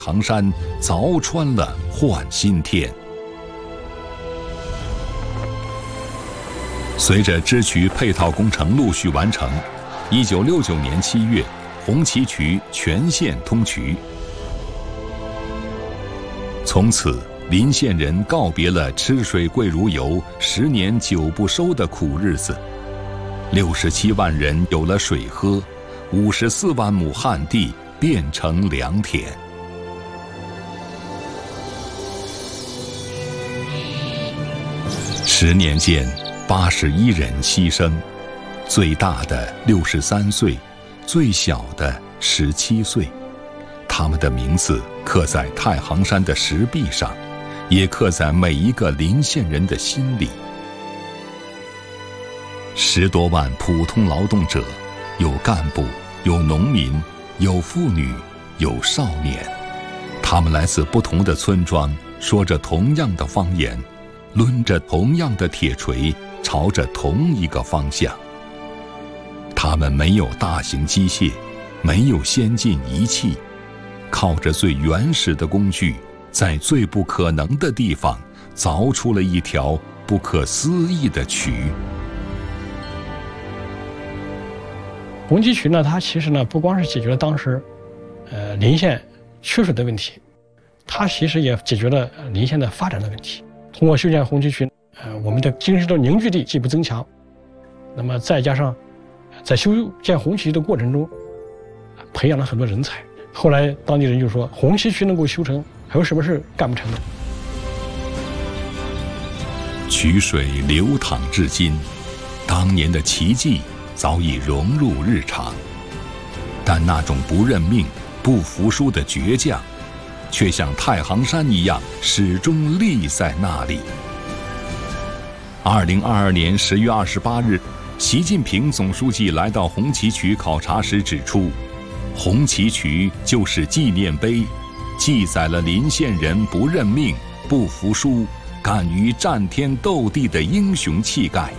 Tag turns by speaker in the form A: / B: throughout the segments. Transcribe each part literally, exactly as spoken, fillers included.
A: 行山凿穿了换新天。随着支渠配套工程陆续完成，一九六九年七月，红旗渠全线通渠。从此，临县人告别了吃水贵如油、十年九不收的苦日子。六十七万人有了水喝，五十四万亩旱地变成良田。十年间，八十一人牺牲，最大的六十三岁，最小的十七岁。他们的名字刻在太行山的石壁上，也刻在每一个临县人的心里。十多万普通劳动者，有干部，有农民，有妇女，有少年，他们来自不同的村庄，说着同样的方言，抡着同样的铁锤，朝着同一个方向。他们没有大型机械，没有先进仪器，靠着最原始的工具，在最不可能的地方凿出了一条不可思议的渠。
B: 红旗渠呢，它其实呢不光是解决了当时，呃临县缺水的问题，它其实也解决了临县的发展的问题。通过修建红旗渠，呃我们的经济的凝聚力进一步增强。那么再加上，在修建红旗渠的过程中，培养了很多人才。后来当地人就说，红旗渠能够修成，还有什么事干不成的？
A: 渠水流淌至今，当年的奇迹早已融入日常，但那种不认命、不服输的倔强，却像太行山一样始终立在那里。二零二二年十月二十八日，习近平总书记来到红旗渠考察时指出，红旗渠就是纪念碑，记载了临县人不认命、不服输、敢于战天斗地的英雄气概。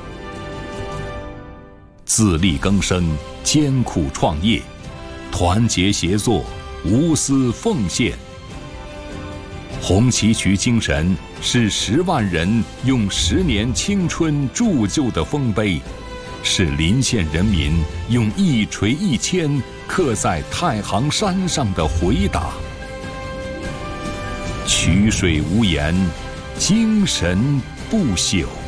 A: 自力更生，艰苦创业，团结协作，无私奉献。红旗渠精神是十万人用十年青春铸就的丰碑，是临县人民用一锤一铅刻在太行山上的回答。渠水无言，精神不朽。